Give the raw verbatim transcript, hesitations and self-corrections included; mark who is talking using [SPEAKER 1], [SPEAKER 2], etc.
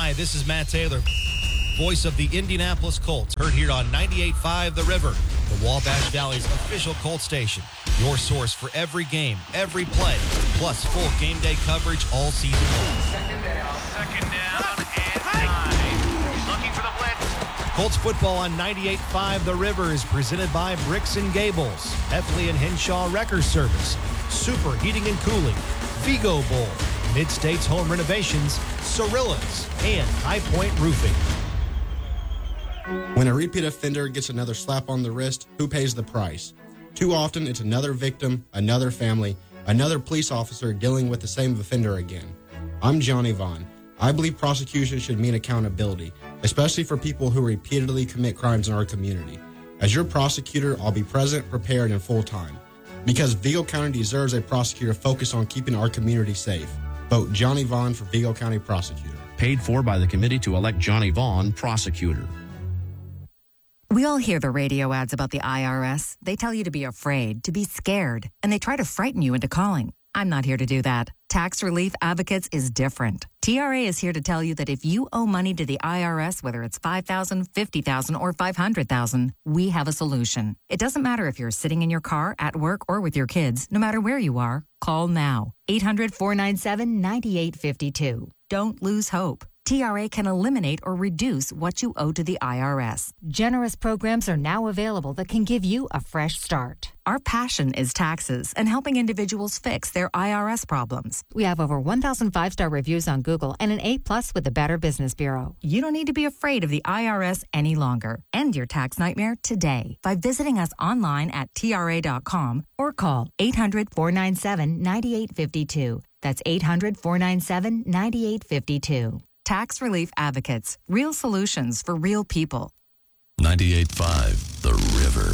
[SPEAKER 1] Hi, this is Matt Taylor, voice of the Indianapolis Colts, heard here on ninety-eight point five The River, the Wabash Valley's official Colt station. Your source for every game, every play, plus full game day coverage all season long.
[SPEAKER 2] Second down. Second down and nine. Looking for the blitz.
[SPEAKER 1] Colts football on ninety-eight point five The River is presented by Bricks and Gables, Heffley and Henshaw Wrecker Service, Super Heating and Cooling, Vigo Bowl, Mid-States Home Renovations, Cirillas, and High Point Roofing.
[SPEAKER 3] When a repeat offender gets another slap on the wrist, who pays the price? Too often, it's another victim, another family, another police officer dealing with the same offender again. I'm Johnny Vaughn. I believe prosecution should mean accountability, especially for people who repeatedly commit crimes in our community. As your prosecutor, I'll be present, prepared, and full-time. Because Vigo County deserves a prosecutor focused on keeping our community safe. Vote Johnny Vaughn for Vigo County Prosecutor.
[SPEAKER 4] Paid for by the committee to elect Johnny Vaughn Prosecutor.
[SPEAKER 5] We all hear the radio ads about the I R S. They tell you to be afraid, to be scared, and they try to frighten you into calling. I'm not here to do that. Tax Relief Advocates is different. T R A is here to tell you that if you owe money to the I R S, whether it's five thousand dollars, fifty thousand dollars, or five hundred thousand dollars, we have a solution. It doesn't matter if you're sitting in your car, at work, or with your kids. No matter where you are, call now. eight hundred, four nine seven, nine eight five two. Don't lose hope. T R A can eliminate or reduce what you owe to the I R S.
[SPEAKER 6] Generous programs are now available that can give you a fresh start.
[SPEAKER 5] Our passion is taxes and helping individuals fix their I R S problems.
[SPEAKER 6] We have over one thousand five-star reviews on Google and an A plus with the Better Business Bureau.
[SPEAKER 5] You don't need to be afraid of the I R S any longer. End your tax nightmare today by visiting us online at T R A dot com or call eight hundred, four nine seven, nine eight five two. That's eight hundred, four nine seven, nine eight five two. Tax Relief Advocates. Real solutions for real people.
[SPEAKER 7] ninety-eight point five The River.